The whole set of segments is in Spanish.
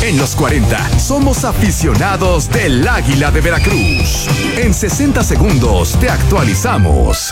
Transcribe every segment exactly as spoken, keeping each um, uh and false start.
En los cuarenta somos aficionados del Águila de Veracruz. En sesenta segundos te actualizamos.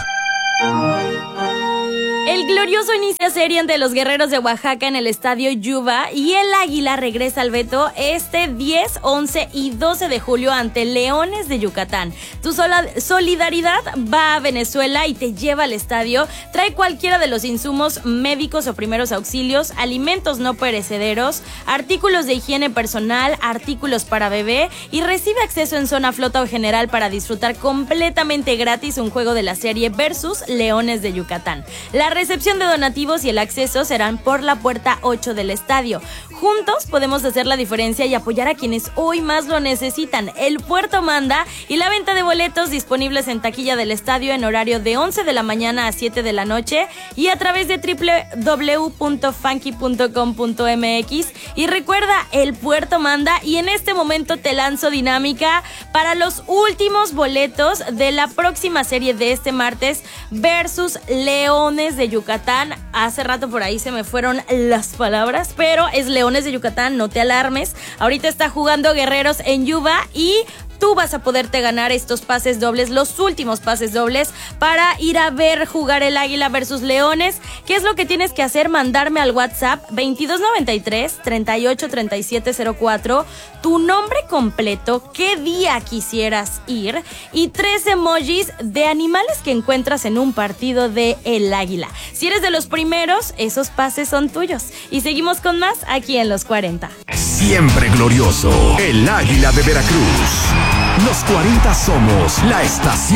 El glorioso inicia serie ante los Guerreros de Oaxaca en el Estadio Yuba y el Águila regresa al Beto este diez, once y doce de julio ante Leones de Yucatán. Tu sola solidaridad va a Venezuela y te lleva al estadio. Trae cualquiera de los insumos médicos o primeros auxilios, alimentos no perecederos, artículos de higiene personal, artículos para bebé y recibe acceso en zona flota o general para disfrutar completamente gratis un juego de la serie versus Leones de Yucatán. La recepción de donativos y el acceso serán por la puerta ocho del estadio. Juntos podemos hacer la diferencia y apoyar a quienes hoy más lo necesitan. El puerto manda y la venta de boletos disponibles en taquilla del estadio en horario de once de la mañana a siete de la noche y a través de doble u doble u doble u punto funky punto com punto m x. Y recuerda, el puerto manda y en este momento te lanzo dinámica para los últimos boletos de la próxima serie de este martes versus Leones de Yucatán. Hace rato por ahí se me fueron las palabras, pero es Leones de Yucatán, no te alarmes. Ahorita está jugando Guerreros en Yuba y tú vas a poderte ganar estos pases dobles, los últimos pases dobles para ir a ver jugar el Águila versus Leones. ¿Qué es lo que tienes que hacer? Mandarme al WhatsApp veintidós noventa y tres, treinta y ocho, treinta y siete cero cuatro tu nombre completo, qué día quisieras ir y tres emojis de animales que encuentras en un partido de el Águila. Si eres de los primeros, esos pases son tuyos. Y seguimos con más aquí en Los cuarenta. Siempre glorioso, el Águila de Veracruz. Los cuarenta somos la estación